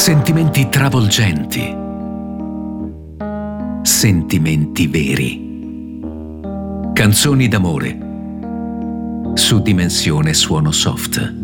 Sentimenti travolgenti. Sentimenti veri. Canzoni d'amore su Dimensione Suono Soft.